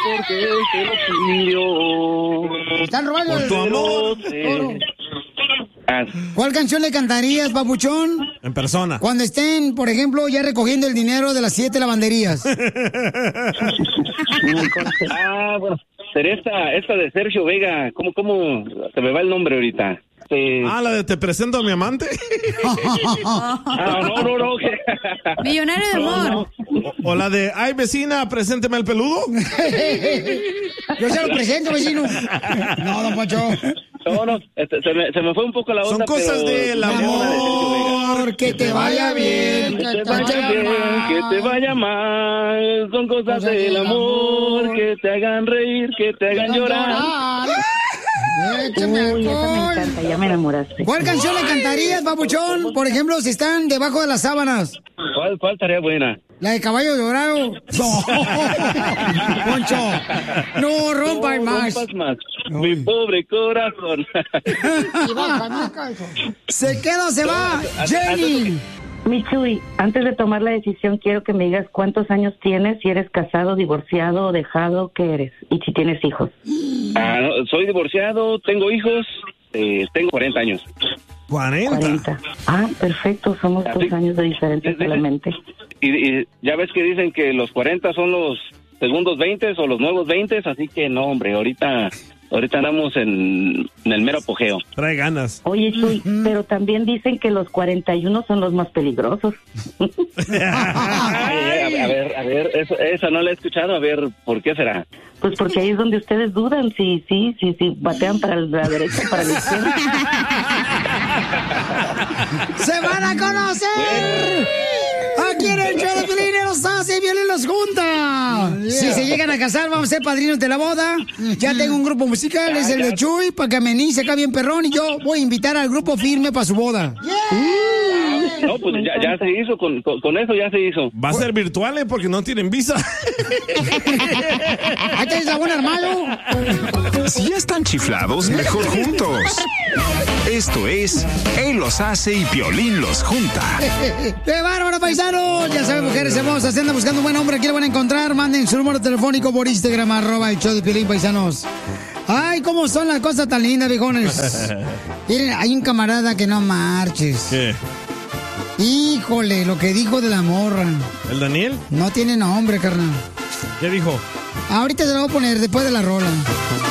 porque él te lo pidió. Están robando Por tu amor. oro. ¿Cuál canción le cantarías, papuchón? En persona. Cuando estén, por ejemplo, ya recogiendo el dinero de las 7 lavanderías. Bueno, sería esta de Sergio Vega. ¿Cómo? Se me va el nombre ahorita. La de Te presento a mi amante. No. Millonario de amor. No. O la de Ay, vecina, presénteme al peludo. Yo se lo presento, vecino. No, don Poncho. No, se me fue un poco la onda. Son cosas del amor, que te vaya bien, que te vaya mal. Son cosas del amor, que te hagan reír, que te hagan llorar. Échame Uy, esa me alcohol. encanta, ya me enamoraste. ¿Cuál canción le cantarías, papuchón? Por ejemplo, si están debajo de las sábanas. ¿Cuál estaría buena? La de Caballo Dorado. No, Poncho. No rompas más. No rompas más. Mi pobre corazón. ¿Se queda o se va? Jenny. Michuy, antes de tomar la decisión, quiero que me digas cuántos años tienes, si eres casado, divorciado, dejado, ¿qué eres? Y si tienes hijos. No, soy divorciado, tengo hijos, tengo 40 años. 40. Perfecto, somos 2 años de diferencia solamente. Y ya ves que dicen que los 40 son los segundos 20 o los nuevos 20, así que no, hombre, ahorita andamos en el mero apogeo. Trae ganas. Oye, Chuy, pero también dicen que los 41 son los más peligrosos. A ver, esa no la he escuchado, a ver, ¿por qué será? Pues porque ahí es donde ustedes dudan, si batean para la derecha o para la izquierda. ¡Se van a conocer! Aquí en el show de Piolín los hace y Piolín los junta. Si se llegan a casar, vamos a ser padrinos de la boda. Ya tengo un grupo musical, es el de Chuy, para que amenice acá bien perrón. Y yo voy a invitar al grupo Firme para su boda. No, pues ya se hizo, con eso ya se hizo. Va a ser virtual, porque no tienen visa. Ahí tenés a buen armado. Si ya están chiflados, mejor juntos. Esto es Él los hace y Piolín los junta. ¡Qué bárbaro, paisanos! Ya saben, mujeres hermosas, si andan buscando un buen hombre, aquí lo van a encontrar. Manden su número telefónico por Instagram, @el show de Piolín, paisanos. Ay, cómo son las cosas tan lindas, viejones. Miren, hay un camarada que no marches. ¿Qué? Híjole, lo que dijo de la morra. ¿El Daniel? No tiene nombre, carnal. ¿Qué dijo? Ahorita se lo voy a poner después de la rola.